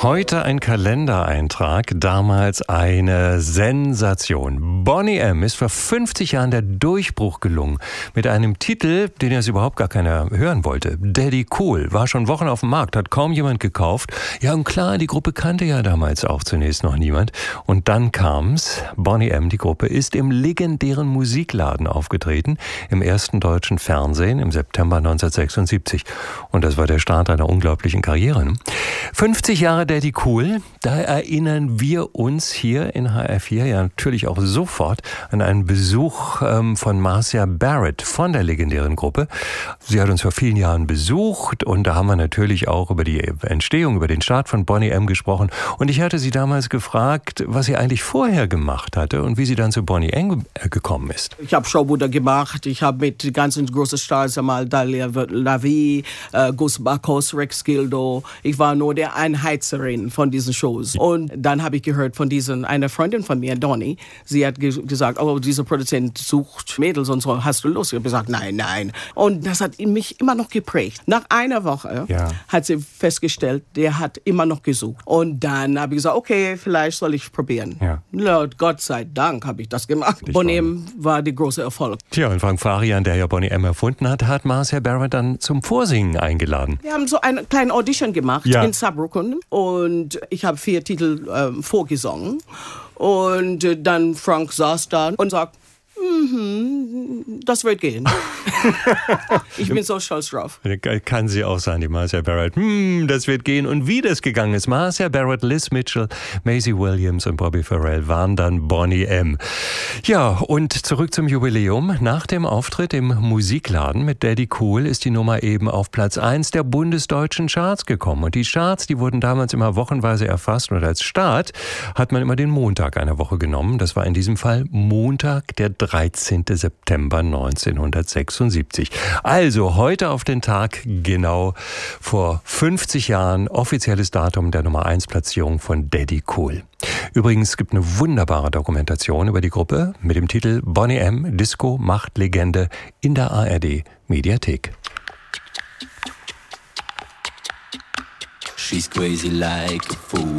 Heute ein Kalendereintrag, damals eine Sensation. Boney M. ist vor 50 Jahren der Durchbruch gelungen. Mit einem Titel, den jetzt überhaupt gar keiner hören wollte. Daddy Cool, war schon Wochen auf dem Markt, hat kaum jemand gekauft. Ja und klar, die Gruppe kannte ja damals auch zunächst noch niemand. Und dann kam's, Boney M., die Gruppe, ist im legendären Musikladen aufgetreten, im ersten deutschen Fernsehen im September 1976. Und das war der Start einer unglaublichen Karriere. Ne? 50 Jahre Daddy Cool, da erinnern wir uns hier in HR4 ja natürlich auch sofort an einen Besuch von Marcia Barrett von der legendären Gruppe. Sie hat uns vor vielen Jahren besucht und da haben wir natürlich auch über die Entstehung, über den Start von Boney M. gesprochen. Und ich hatte sie damals gefragt, was sie eigentlich vorher gemacht hatte und wie sie dann zu Boney M. gekommen ist. Ich habe Showbutter gemacht, ich habe mit ganzen großen Stars einmal Dalia Lavi, Gus Bacchus, Rex Gildo. Ich war nur der Einheizerin von diesen Shows. Und dann habe ich gehört von einer Freundin von mir, Donny, sie hat gesagt, oh, dieser Produzent sucht Mädels und so, hast du Lust? Ich habe gesagt, nein. Und das hat mich immer noch geprägt. Nach einer Woche hat sie festgestellt, der hat immer noch gesucht. Und dann habe ich gesagt, okay, vielleicht soll ich probieren. Ja. Gott sei Dank habe ich das gemacht. Boney M. war der große Erfolg. Tja, und Frank Farian, der ja Boney M. erfunden hat Marcia Barrett dann zum Vorsingen eingeladen. Wir haben so eine kleine Audition gemacht in Saarbrücken und ich habe 4 Titel vorgesungen und dann Frank saß da und sagt, das wird gehen. Ich bin so stolz drauf. Kann sie auch sein, die Marcia Barrett. Das wird gehen. Und wie das gegangen ist, Marcia Barrett, Liz Mitchell, Maisie Williams und Bobby Farrell waren dann Boney M. Ja, und zurück zum Jubiläum. Nach dem Auftritt im Musikladen mit Daddy Cool ist die Nummer eben auf Platz 1 der bundesdeutschen Charts gekommen. Und die Charts, die wurden damals immer wochenweise erfasst. Und als Start hat man immer den Montag einer Woche genommen. Das war in diesem Fall Montag, der 13. September 1976. Also heute auf den Tag genau vor 50 Jahren offizielles Datum der Nummer 1 Platzierung von Daddy Cool. Übrigens, es gibt eine wunderbare Dokumentation über die Gruppe mit dem Titel Boney M. Disco macht Legende in der ARD Mediathek. She's crazy like a fool.